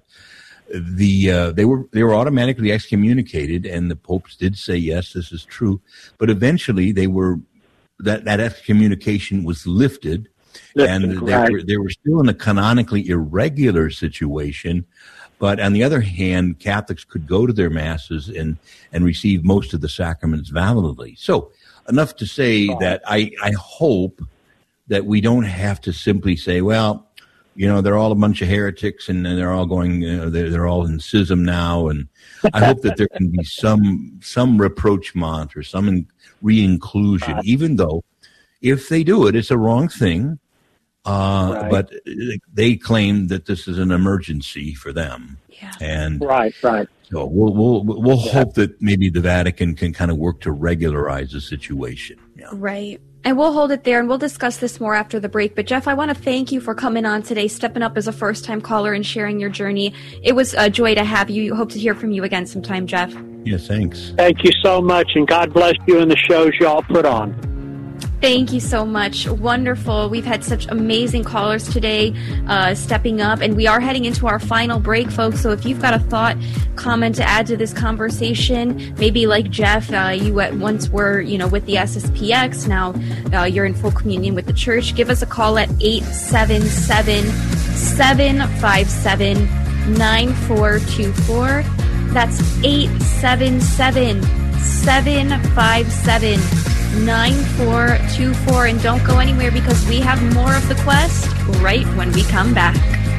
the uh, they were they were automatically excommunicated, and the popes did say yes, this is true. But eventually, they were that that excommunication was lifted, Listen, and they right. were they were still in a canonically irregular situation. But on the other hand, Catholics could go to their masses and, and receive most of the sacraments validly. So enough to say oh. that I, I hope that we don't have to simply say, well, you know, they're all a bunch of heretics and they're all going, you know, they're, they're all in schism now. And I hope that there can be some, some rapprochement or some in, re-inclusion, right. even though if they do it, it's a wrong thing. Uh, right. But they claim that this is an emergency for them. Yeah. And right, right. So we'll we'll we'll yeah. hope that maybe the Vatican can kind of work to regularize the situation. Yeah. Right. And we'll hold it there, and we'll discuss this more after the break. But, Jeff, I want to thank you for coming on today, stepping up as a first-time caller and sharing your journey. It was a joy to have you. Hope to hear from you again sometime, Jeff. Yeah, thanks. Thank you so much, and God bless you and the shows you all put on. Thank you so much. Wonderful. We've had such amazing callers today uh, stepping up, and we are heading into our final break, folks. So if you've got a thought, comment to add to this conversation, maybe like Jeff, uh, you at once were, you know, with the S S P X. Now uh, you're in full communion with the church. Give us a call at eight seven seven, seven five seven, nine four two four. That's eight seven seven, seven five seven, nine four two four. And don't go anywhere because we have more of The Quest right when we come back.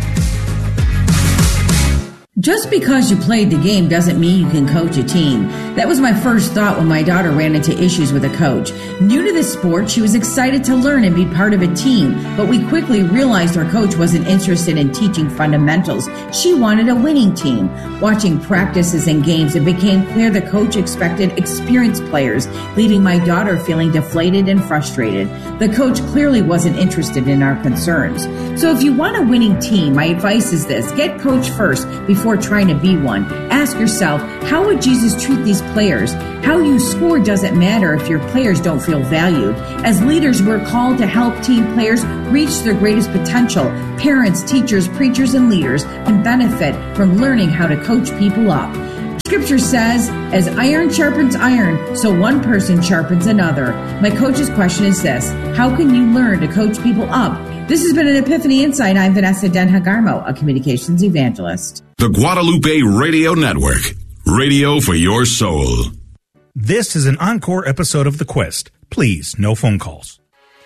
Just because you played the game doesn't mean you can coach a team. That was my first thought when my daughter ran into issues with a coach. New to this sport, she was excited to learn and be part of a team, but we quickly realized our coach wasn't interested in teaching fundamentals. She wanted a winning team. Watching practices and games, it became clear the coach expected experienced players, leaving my daughter feeling deflated and frustrated. The coach clearly wasn't interested in our concerns. So if you want a winning team, my advice is this: get coached first before trying to be one. Ask yourself, how would Jesus treat these players? How you score doesn't matter if your players don't feel valued. As leaders, we're called to help team players reach their greatest potential. Parents, teachers, preachers, and leaders can benefit from learning how to coach people up. Scripture says, as iron sharpens iron, so one person sharpens another. My coach's question is this: how can you learn to coach people up? This has been an Epiphany Insight. I'm Vanessa Denhagarmo, a communications evangelist. The Guadalupe Radio Network, radio for your soul. This is an encore episode of The Quest. Please, no phone calls.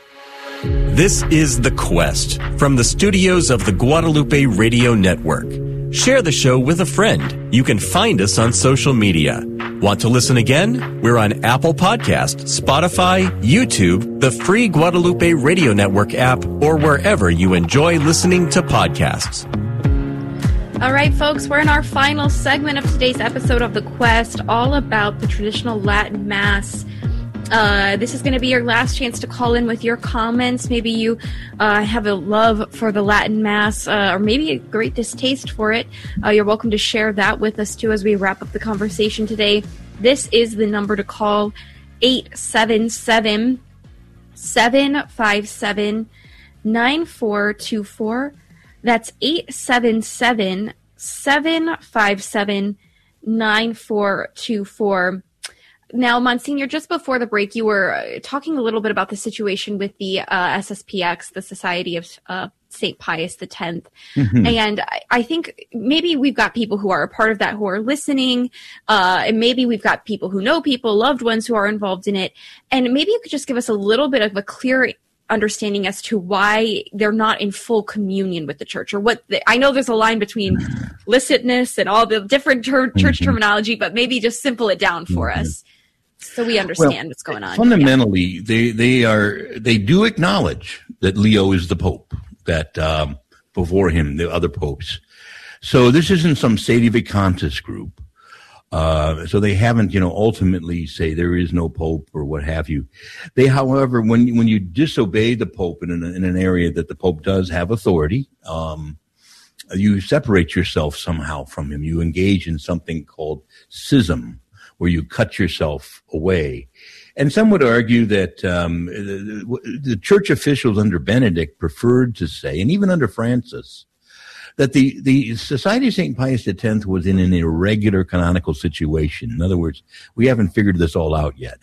This is The Quest from the studios of the Guadalupe Radio Network. Share the show with a friend. You can find us on social media. Want to listen again? We're on Apple Podcasts, Spotify, YouTube, the free Guadalupe Radio Network app, or wherever you enjoy listening to podcasts. All right, folks, we're in our final segment of today's episode of The Quest, all about the traditional Latin Mass. Uh, this is going to be your last chance to call in with your comments. Maybe you uh, have a love for the Latin Mass, uh, or maybe a great distaste for it. Uh, you're welcome to share that with us, too, as we wrap up the conversation today. This is the number to call, eight seven seven, seven five seven, nine four two four. That's eight seven seven, seven five seven, nine four two four. Now, Monsignor, just before the break, you were talking a little bit about the situation with the uh, S S P X, the Society of uh, Saint Pius X. Mm-hmm. And I, I think maybe we've got people who are a part of that who are listening, uh, and maybe we've got people who know people, loved ones who are involved in it. And maybe you could just give us a little bit of a clear understanding as to why they're not in full communion with the church, or what the, I know there's a line between licitness and all the different ter- church mm-hmm. terminology, but maybe just simple it down for mm-hmm. us so we understand well, what's going on. Fundamentally, yeah. they they are they do acknowledge that Leo is the Pope, that um, before him the other popes. So this isn't some sedevacantist group. Uh, so they haven't, you know, ultimately say there is no Pope or what have you. They, however, when when you disobey the Pope in an, in an area that the Pope does have authority, um, you separate yourself somehow from him. You engage in something called schism, where you cut yourself away. And some would argue that um, the, the church officials under Benedict preferred to say, and even under Francis, that the, the Society of Saint Pius X was in an irregular canonical situation. In other words, we haven't figured this all out yet.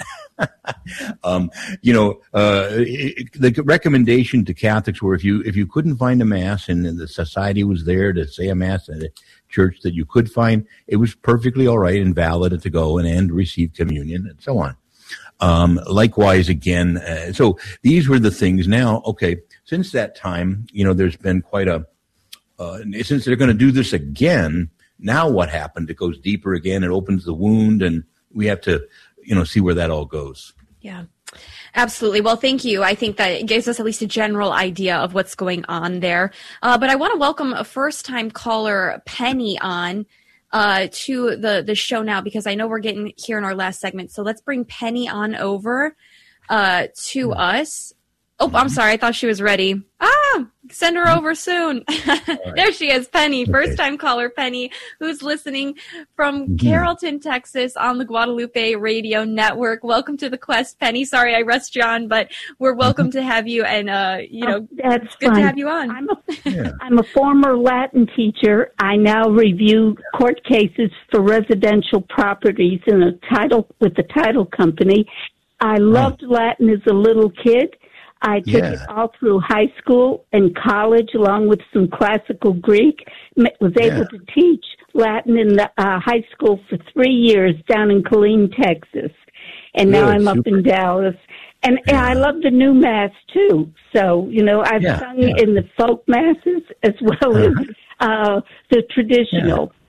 um, you know, uh, it, the recommendation to Catholics were if you if you couldn't find a Mass and the Society was there to say a Mass at a church that you could find, it was perfectly all right and valid to go and, and receive communion and so on. Um, likewise, again, uh, so these were the things. Now, okay, since that time, you know, there's been quite a Uh, since they're going to do this again, now what happened? It goes deeper again. It opens the wound, and we have to, you know, see where that all goes. Yeah, absolutely. Well, thank you. I think that it gives us at least a general idea of what's going on there. Uh, but I want to welcome a first-time caller, Penny, on uh, to the, the show now, because I know we're getting here in our last segment. So let's bring Penny on over uh, to mm-hmm. us. Oh, I'm sorry. I thought she was ready. Ah, send her over soon. There she is, Penny, first-time caller Penny, who's listening from mm-hmm. Carrollton, Texas, on the Guadalupe Radio Network. Welcome to the Quest, Penny. Sorry I rushed you on, but we're welcome mm-hmm. to have you, and uh, you know, oh, that's it's good fun. to have you on. I'm a, yeah. I'm a former Latin teacher. I now review court cases for residential properties in a title with the title company. I loved oh. Latin as a little kid. I took yeah. it all through high school and college, along with some classical Greek. Was able yeah. to teach Latin in the uh, high school for three years down in Killeen, Texas. And now really? I'm up Super. in Dallas. And, yeah. and I love the new Mass, too. So, you know, I've yeah. sung yeah. in the folk Masses as well uh-huh. as uh, the traditional. Yeah.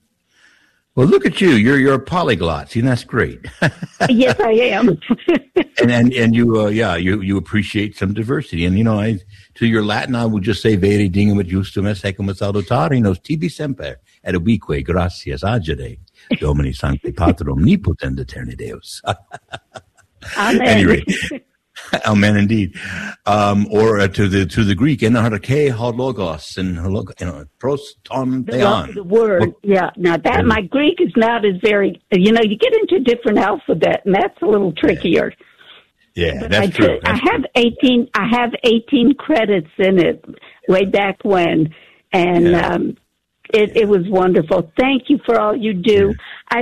Well, look at you. You're you're a polyglot. See, that's great. Yes, I am. and and and you, uh, yeah, you you appreciate some diversity. And you know, I to your Latin, I would just say "Vere dingumet justum et secum et salutari nos tibi semper et ubique gratias agere Domini Sancti Patrum omnipotent aeterni Deus." Amen. Anyway. Amen, indeed. Um, or uh, to the to the Greek, enarche ho logos and you know pros ton theon. The word, well, yeah. Now that um, my Greek is not as very. You know, you get into a different alphabet, and that's a little trickier. Yeah, but that's I true. Did, that's I have true. eighteen. I have eighteen credits in it way back when, and yeah. um, it, it was wonderful. Thank you for all you do. Yeah. I